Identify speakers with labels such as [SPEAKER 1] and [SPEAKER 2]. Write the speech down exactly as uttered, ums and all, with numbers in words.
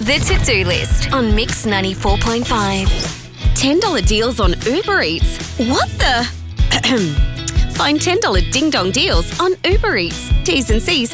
[SPEAKER 1] The To-Do List on Mix ninety-four point five. ten dollars deals on Uber Eats. What the? Find ten dollars ding-dong deals on Uber Eats. T's and C's